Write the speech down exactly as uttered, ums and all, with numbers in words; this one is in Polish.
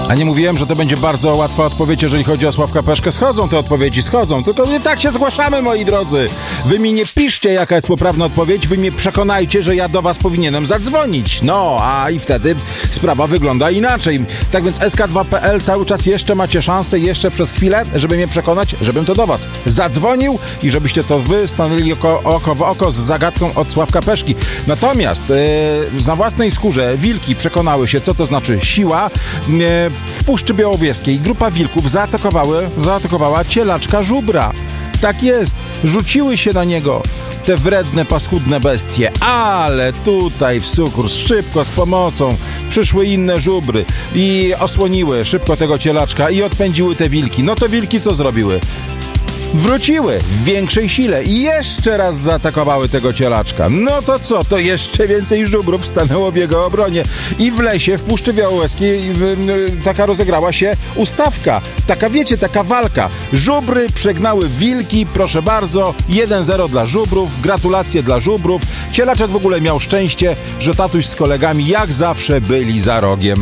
A nie mówiłem, że to będzie bardzo łatwa odpowiedź, jeżeli chodzi o Sławka Peszkę. Schodzą te odpowiedzi, schodzą. Tylko nie tak się zgłaszamy, moi drodzy. Wy mi nie piszcie, jaka jest poprawna odpowiedź. Wy mnie przekonajcie, że ja do was powinienem zadzwonić. No, a i wtedy sprawa wygląda inaczej. Tak więc S K dwa kropka P L cały czas jeszcze macie szansę, jeszcze przez chwilę, żeby mnie przekonać, żebym to do was zadzwonił i żebyście to wy stanęli oko, oko w oko z zagadką od Sławka Peszki. Natomiast yy, na własnej skórze wilki przekonały się, co to znaczy siła. Yy, w Puszczy Białowieskiej grupa wilków zaatakowały, zaatakowała cielaczka żubra. Tak jest, rzuciły się na niego te wredne, paskudne bestie, ale tutaj w sukurs szybko z pomocą przyszły inne żubry i osłoniły szybko tego cielaczka i odpędziły te wilki. No to wilki co zrobiły? Wróciły w większej sile i jeszcze raz zaatakowały tego cielaczka. No to co? To jeszcze więcej żubrów stanęło w jego obronie. I w lesie, w Puszczy Białowieskiej taka rozegrała się ustawka. Taka, wiecie, taka walka. Żubry przegnały wilki, proszę bardzo. jeden zero dla żubrów, gratulacje dla żubrów. Cielaczek w ogóle miał szczęście, że tatuś z kolegami jak zawsze byli za rogiem.